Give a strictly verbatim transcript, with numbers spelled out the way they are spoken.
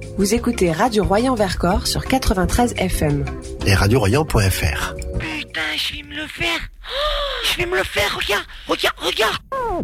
Vous écoutez Radio Royan Vercors sur quatre-vingt-treize F M. Et radio royan point f r. Putain, je vais me le faire. Oh, je vais me le faire, regarde, regarde, regarde.